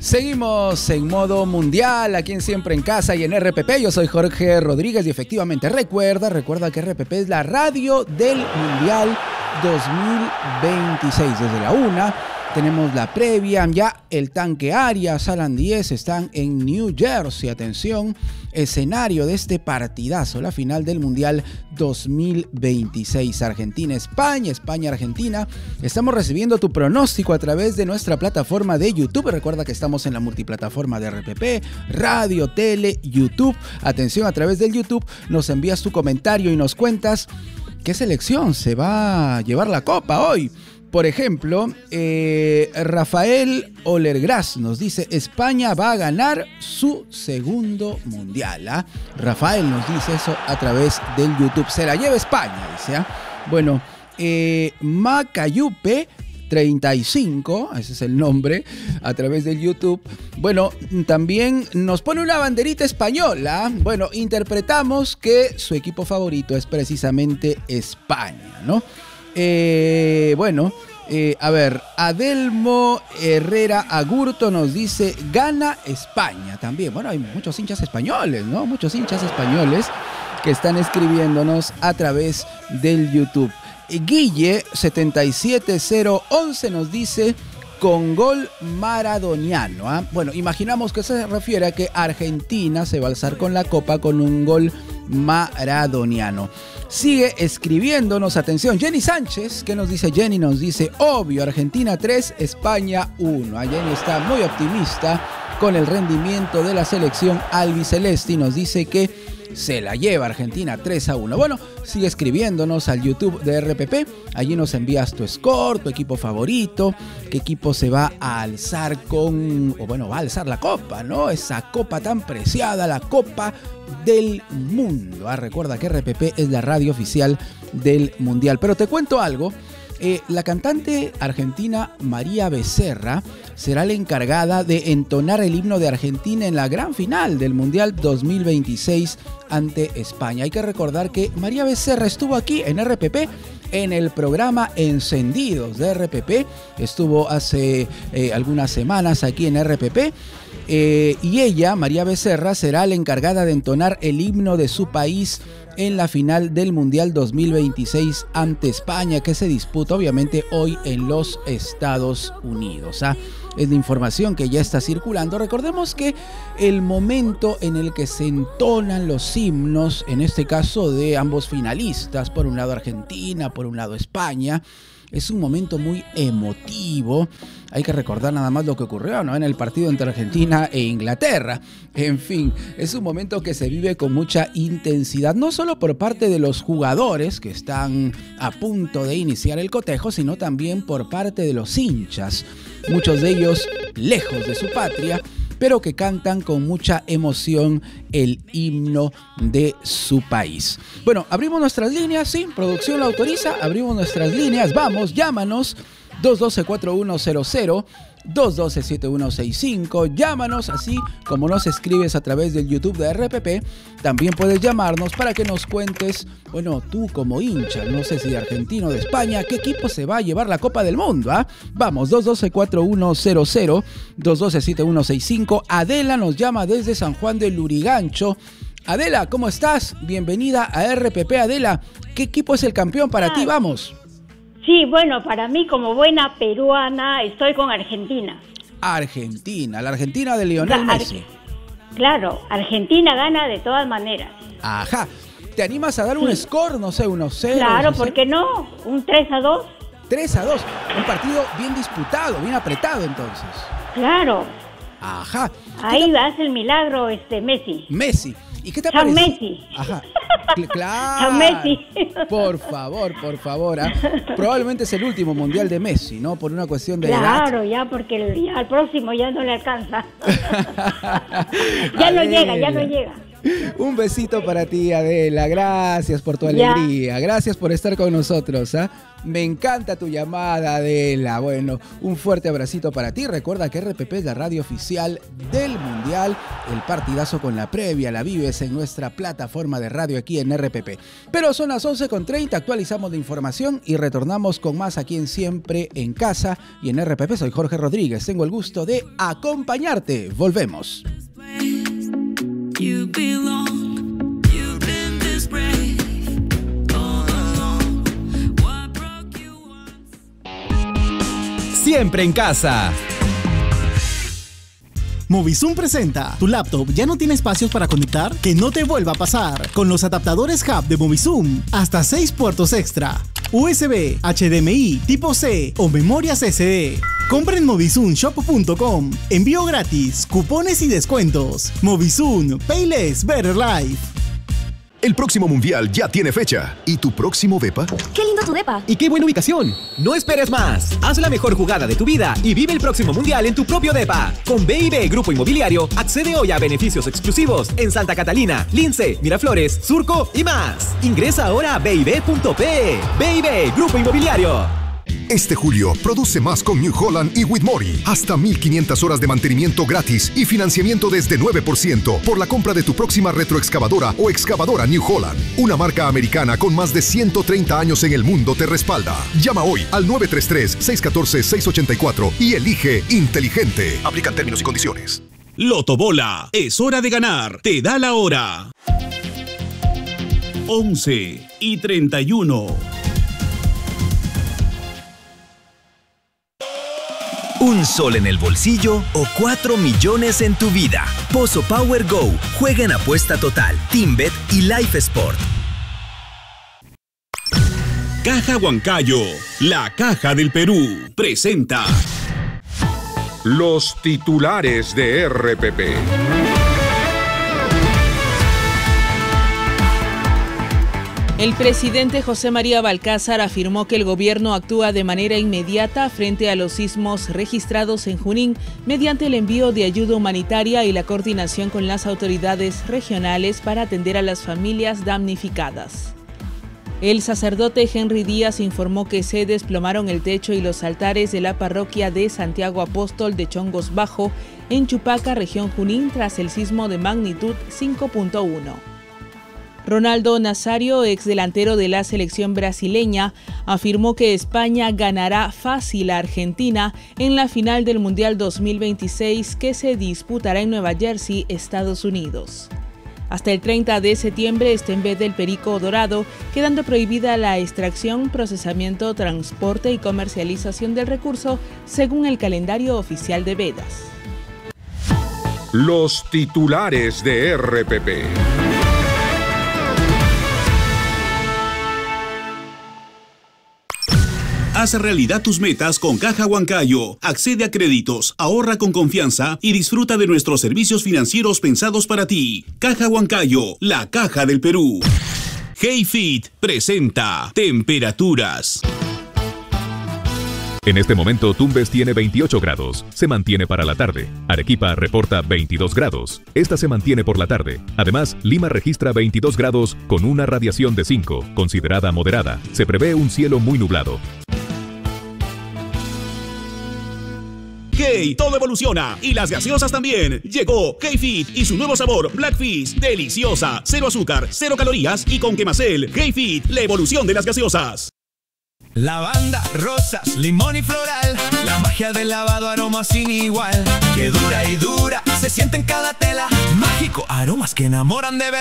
Seguimos en modo mundial, aquí en Siempre en Casa y en RPP. Yo soy Jorge Rodríguez y efectivamente recuerda que RPP es la radio del Mundial 2026. Desde la 1 tenemos la previa, ya el tanque Arias, Alan 10 están en New Jersey. Atención, escenario de este partidazo, la final del Mundial 2026. Argentina-España, España-Argentina. Estamos recibiendo tu pronóstico a través de nuestra plataforma de YouTube. Recuerda que estamos en la multiplataforma de RPP, radio, tele, YouTube. Atención, a través del YouTube nos envías tu comentario y nos cuentas qué selección se va a llevar la copa hoy. Por ejemplo, Rafael Olergras nos dice: España va a ganar su segundo mundial. Rafael nos dice eso a través del YouTube. Se la lleva España, dice. Bueno, Macayupe 35, ese es el nombre, a través del YouTube. Bueno, también nos pone una banderita española. Bueno, interpretamos que su equipo favorito es precisamente España, ¿no? A ver, Adelmo Herrera Agurto nos dice: gana España también. Bueno, hay muchos hinchas españoles, ¿no? Muchos hinchas españoles que están escribiéndonos a través del YouTube. Guille 77011 nos dice: con gol maradoniano. Bueno, imaginamos que se refiere a que Argentina se va a alzar con la copa con un gol maradoniano. Sigue escribiéndonos, atención, Jenny Sánchez. ¿Qué nos dice Jenny? Nos dice: obvio, Argentina 3, España 1. Jenny está muy optimista con el rendimiento de la selección albiceleste y nos dice que se la lleva Argentina 3-1. Bueno, sigue escribiéndonos al YouTube de RPP. Allí nos envías tu score, tu equipo favorito, qué equipo se va a alzar va a alzar la copa, ¿no? Esa copa tan preciada, la Copa del Mundo. Recuerda que RPP es la radio oficial del Mundial. Pero te cuento algo. La cantante argentina María Becerra será la encargada de entonar el himno de Argentina en la gran final del Mundial 2026 ante España. Hay que recordar que María Becerra estuvo aquí en RPP en el programa Encendidos de RPP. Estuvo hace algunas semanas aquí en RPP. Y ella, María Becerra, será la encargada de entonar el himno de su país en la final del Mundial 2026 ante España, que se disputa obviamente hoy en los Estados Unidos. Es la información que ya está circulando. Recordemos que el momento en el que se entonan los himnos, en este caso de ambos finalistas, por un lado Argentina, por un lado España, es un momento muy emotivo. Hay que recordar nada más lo que ocurrió, ¿no?, en el partido entre Argentina e Inglaterra. En fin, es un momento que se vive con mucha intensidad, no solo por parte de los jugadores que están a punto de iniciar el cotejo, sino también por parte de los hinchas, muchos de ellos lejos de su patria, pero que cantan con mucha emoción el himno de su país. Bueno, abrimos nuestras líneas, sí, producción lo autoriza, abrimos nuestras líneas, vamos, llámanos, 212-4100, 212-7165, llámanos así como nos escribes a través del YouTube de RPP. También puedes llamarnos para que nos cuentes, bueno, tú como hincha, no sé si de Argentina o de España, ¿qué equipo se va a llevar la Copa del Mundo? Vamos, 212-4100, 212-7165. Adela nos llama desde San Juan de Lurigancho. Adela, ¿cómo estás? Bienvenida a RPP, Adela. ¿Qué equipo es el campeón para ti? Vamos. Sí, bueno, para mí como buena peruana estoy con Argentina. Argentina, la Argentina de Lionel Messi. Claro, Argentina gana de todas maneras. Ajá. ¿Te animas a dar un score? No sé, unos 0. Claro, ¿por qué no? Un 3-2. 3-2. Un partido bien disputado, bien apretado entonces. Claro. Ajá. Ahí hace el milagro Messi. Messi. ¿Y qué te parece? Messi. Ajá. Claro. Messi. Por favor. Probablemente es el último mundial de Messi, ¿no? Por una cuestión de edad. Claro, ya porque al próximo ya no le alcanza. Ya no llega. Un besito para ti, Adela. Gracias por tu alegría. Gracias por estar con nosotros. Me encanta tu llamada, Adela. Bueno, un fuerte abracito para ti. Recuerda que RPP es la radio oficial del Mundial. El partidazo con la previa la vives en nuestra plataforma de radio aquí en RPP. Pero son las 11:30. Actualizamos la información y retornamos con más aquí en Siempre en Casa. Y en RPP soy Jorge Rodríguez. Tengo el gusto de acompañarte. Volvemos. You belong, you've been this brave all along. What broke you once? Siempre en Casa. Movizoom presenta. ¿Tu laptop ya no tiene espacios para conectar? Que no te vuelva a pasar. Con los adaptadores Hub de Movizoom, hasta 6 puertos extra. USB, HDMI, tipo C o memorias SD. Compra en movizoomshop.com. Envío gratis, cupones y descuentos. Movizoom, Pay Less, Better Life. El próximo Mundial ya tiene fecha. ¿Y tu próximo depa? ¡Qué lindo tu depa! ¡Y qué buena ubicación! No esperes más. Haz la mejor jugada de tu vida y vive el próximo Mundial en tu propio depa. Con B&B Grupo Inmobiliario, accede hoy a beneficios exclusivos en Santa Catalina, Lince, Miraflores, Surco y más. Ingresa ahora a bib.pe. B&B Grupo Inmobiliario. Este julio, produce más con New Holland y Whitmore. Hasta 1,500 horas de mantenimiento gratis y financiamiento desde 9% por la compra de tu próxima retroexcavadora o excavadora New Holland. Una marca americana con más de 130 años en el mundo te respalda. Llama hoy al 933-614-684 y elige inteligente. Aplican términos y condiciones. Lotobola, es hora de ganar. Te da la hora. 11:31. ¿Un sol en el bolsillo o 4 millones en tu vida? Pozo Power Go. Juega en apuesta total, TeamBet y Life Sport. Caja Huancayo, la Caja del Perú, presenta los titulares de RPP. El presidente José María Balcázar afirmó que el gobierno actúa de manera inmediata frente a los sismos registrados en Junín mediante el envío de ayuda humanitaria y la coordinación con las autoridades regionales para atender a las familias damnificadas. El sacerdote Henry Díaz informó que se desplomaron el techo y los altares de la parroquia de Santiago Apóstol de Chongos Bajo en Chupaca, región Junín, tras el sismo de magnitud 5.1. Ronaldo Nazario, exdelantero de la selección brasileña, afirmó que España ganará fácil a Argentina en la final del Mundial 2026 que se disputará en Nueva Jersey, Estados Unidos. Hasta el 30 de septiembre está en vez del perico dorado, quedando prohibida la extracción, procesamiento, transporte y comercialización del recurso según el calendario oficial de vedas. Los titulares de RPP. Haz realidad tus metas con Caja Huancayo. Accede a créditos, ahorra con confianza y disfruta de nuestros servicios financieros pensados para ti. Caja Huancayo, la Caja del Perú. HeyFit presenta temperaturas. En este momento, Tumbes tiene 28 grados. Se mantiene para la tarde. Arequipa reporta 22 grados. Esta se mantiene por la tarde. Además, Lima registra 22 grados con una radiación de 5, considerada moderada. Se prevé un cielo muy nublado. Hey, todo evoluciona y las gaseosas también. Llegó HeyFit y su nuevo sabor Blackfish, deliciosa, 0 azúcar, 0 calorías y con Quemacel. HeyFit, la evolución de las gaseosas. Lavanda, rosas, limón y floral, la magia del lavado, aroma sin igual. Que dura y dura, se siente en cada tela. Mágico, aromas que enamoran de verdad.